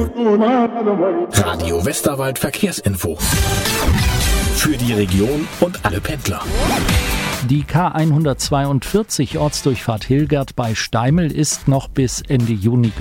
Radio Westerwald Verkehrsinfo. Für die Region und alle Pendler. Die K142 Ortsdurchfahrt Hilgert bei Steimel ist noch bis Ende Juni